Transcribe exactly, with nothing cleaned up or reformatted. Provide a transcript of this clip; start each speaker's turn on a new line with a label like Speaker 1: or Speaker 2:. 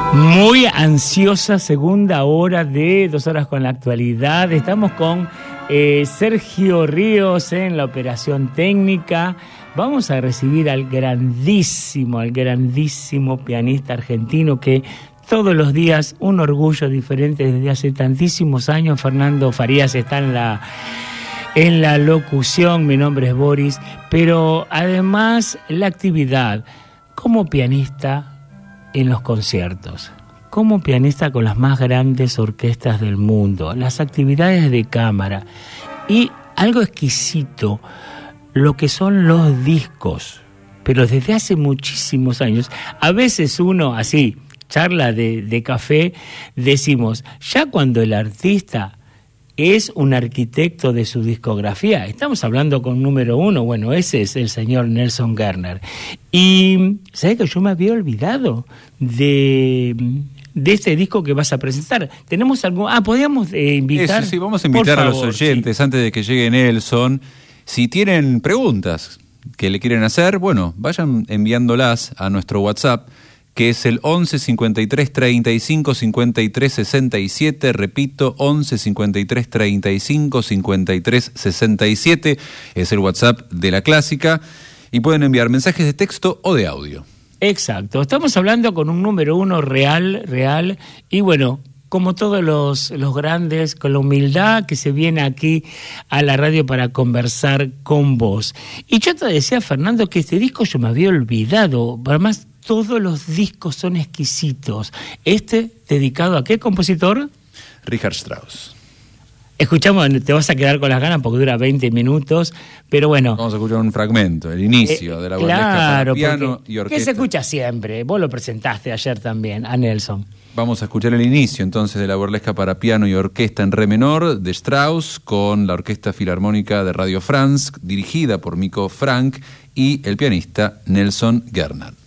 Speaker 1: Muy ansiosa segunda hora de Dos Horas con la Actualidad. Estamos con eh, Sergio Ríos en la operación técnica. Vamos a recibir al grandísimo, al grandísimo pianista argentino que todos los días un orgullo diferente desde hace tantísimos años. Fernando Farías está en la, en la locución. Mi nombre es Boris, pero además la actividad como pianista en los conciertos, como pianista con las más grandes orquestas del mundo, las actividades de cámara y algo exquisito, lo que son los discos, pero desde hace muchísimos años. A veces uno, así, charla de, de café, decimos, ya cuando el artista es un arquitecto de su discografía, estamos hablando con número uno, bueno, ese es el señor Nelson Gerner. Y, ¿sabes que yo me había olvidado de, de este disco que vas a presentar? ¿Tenemos algún...? Ah, ¿podríamos eh, invitar?
Speaker 2: Eso, sí, vamos a invitar
Speaker 1: Por
Speaker 2: a
Speaker 1: favor,
Speaker 2: los oyentes, sí, antes de que llegue Nelson, si tienen preguntas que le quieren hacer, bueno, vayan enviándolas a nuestro WhatsApp, que es el once cincuenta y tres treinta y cinco cincuenta y tres sesenta y siete, repito, once cincuenta y tres treinta y cinco cincuenta y tres sesenta y siete, es el WhatsApp de La Clásica, y pueden enviar mensajes de texto o de audio.
Speaker 1: Exacto, estamos hablando con un número uno real, real, y bueno, como todos los, los grandes, con la humildad que se viene aquí a la radio para conversar con vos. Y yo te decía, Fernando, que este disco yo me había olvidado, además todos los discos son exquisitos. Este, ¿dedicado a qué compositor?
Speaker 2: Richard Strauss.
Speaker 1: Escuchamos, te vas a quedar con las ganas porque dura veinte minutos, pero bueno.
Speaker 2: Vamos a escuchar un fragmento, el inicio eh, de la burlesca
Speaker 1: claro,
Speaker 2: para piano y orquesta.
Speaker 1: Que se escucha siempre, vos lo presentaste ayer también a Nelson.
Speaker 2: Vamos a escuchar el inicio entonces de la burlesca para piano y orquesta en re menor de Strauss con la Orquesta Filarmónica de Radio France, dirigida por Mico Frank y el pianista Nelson Gerner.